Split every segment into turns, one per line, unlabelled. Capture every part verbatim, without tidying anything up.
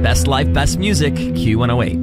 Best Life, Best Music, Q one oh eight.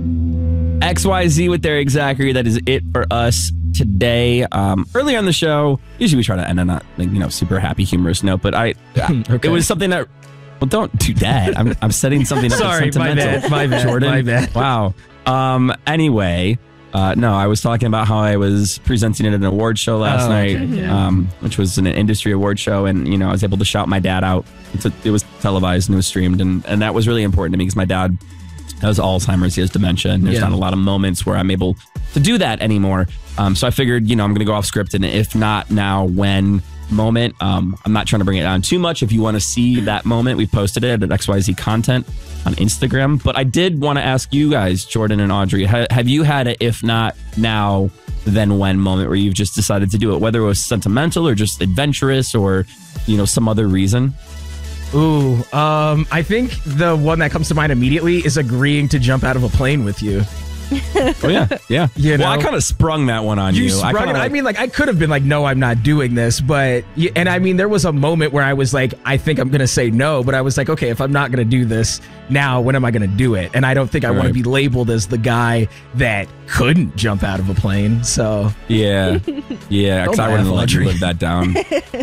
X Y Z with Derek Zachary. That is it for us today. Um, earlier on the show, usually we try to end on a like, you know super happy, humorous note, but I okay. It was something that. Well, don't do that. I'm I'm setting something up.
Sorry, my bad. My bad.
Jordan.
My bad.
Wow. Um. Anyway, uh, no, I was talking about how I was presenting at an award show last
oh,
night,
okay, yeah.
um, which was an industry award show, and you know I was able to shout my dad out. It's a, it was televised and it was streamed, and and that was really important to me because my dad has Alzheimer's, he has dementia, and there's
yeah.
not a lot of moments where I'm able to do that anymore. Um. So I figured, you know, I'm going to go off script, and if not now, when. Moment. Um, I'm not trying to bring it down too much. If you want to see that moment, we posted it at X Y Z Content on Instagram. But I did want to ask you guys, Jordan and Audrey, ha- have you had a if not now, then when moment where you've just decided to do it, whether it was sentimental or just adventurous or, you know, some other reason?
Ooh, um, I think the one that comes to mind immediately is agreeing to jump out of a plane with you.
Oh yeah, yeah.
You know?
Well, I kind of sprung that one on you.
You sprung
I,
it.
like,
I mean, like I could have been like, no, I'm not doing this, but and I mean, there was a moment where I was like, I think I'm gonna say no, but I was like, okay, if I'm not gonna do this now, when am I gonna do it? And I don't think I right. want to be labeled as the guy that couldn't jump out of a plane. So
yeah, yeah. Because I wouldn't let you live that down.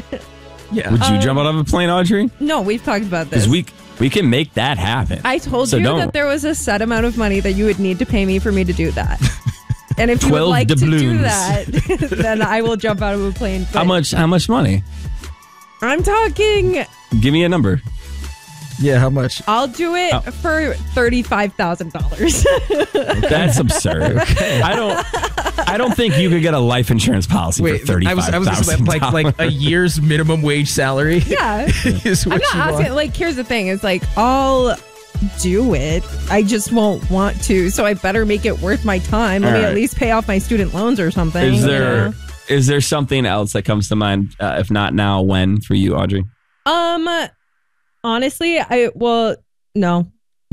Yeah.
Would you
um,
jump out of a plane, Audrey?
No, we've talked about this.
Because we we can make that happen.
I told
so
you
don't.
that there was a set amount of money that you would need to pay me for me to do that. And if you would
twelve
like
doubloons.
to do that, then I will jump out of a plane. But
How much? How much money?
I'm talking.
Give me a number.
Yeah, how much?
I'll do it
oh.
for thirty-five thousand dollars.
That's absurd. Okay. I don't. I don't think you could get a life insurance policy
Wait,
for thirty-five thousand.
I was, I was
dollars.
like like a year's minimum wage salary.
Yeah,
is what
I'm not
you
asking.
want.
Like, here's the thing: it's like I'll do it. I just won't want to. So I better make it worth my time. Let
All
me
right.
at least pay off my student loans or something.
Is
you
there
know?
is there something else that comes to mind? Uh, if not now, when for you, Audrey?
Um, honestly, I well, no.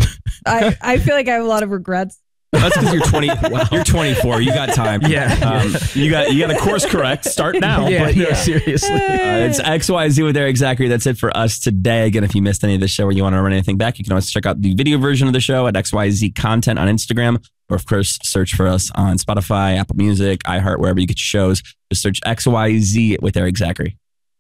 I I feel like I have a lot of regrets.
That's because you're twenty. Wow. You're twenty-four. You got time.
Yeah.
Um, you got you got a course correct. Start now.
Yeah,
But
no,
yeah.
seriously.
Uh, it's X Y Z with Derek Zachary. That's it for us today. Again, if you missed any of the show or you want to run anything back, you can always check out the video version of the show at X Y Z Content on Instagram, or of course, search for us on Spotify, Apple Music, iHeart, wherever you get your shows. Just search X Y Z with Derek Zachary.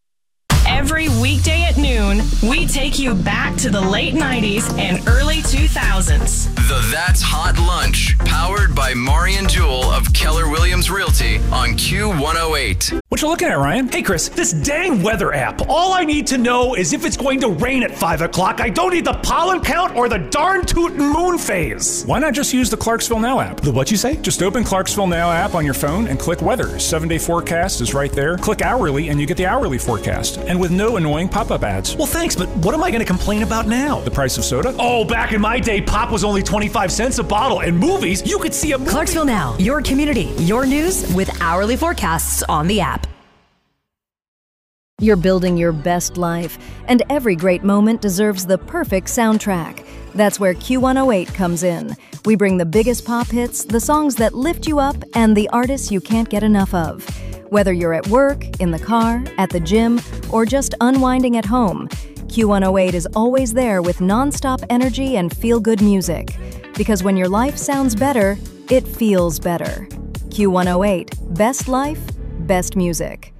Every weekday at noon, we take you back to the late nineties and early two thousands.
The That's Hot Lunch, powered by Maury and Jewel of Keller Williams Realty on Q one oh eight.
What you looking at, Ryan? Hey, Chris, this dang weather app. All I need to know is if it's going to rain at five o'clock. I don't need the pollen count or the darn tootin' moon phase.
Why not just use the Clarksville Now app?
The what you say?
Just open Clarksville Now app on your phone and click weather. Seven-day forecast is right there. Click hourly and you get the hourly forecast. And with no annoying pop-up ads.
Well, thanks, but what am I going to complain about now?
The price of soda?
Oh, back in my day, pop was only twenty-five cents a bottle. And movies, you could see a movie.
Clarksville Now, your community, your news with hourly forecasts on the app.
You're building your best life, and every great moment deserves the perfect soundtrack. That's where Q one oh eight comes in. We bring the biggest pop hits, the songs that lift you up, and the artists you can't get enough of. Whether you're at work, in the car, at the gym, or just unwinding at home, Q one oh eight is always there with nonstop energy and feel-good music. Because when your life sounds better, it feels better. Q one oh eight, best life, best music.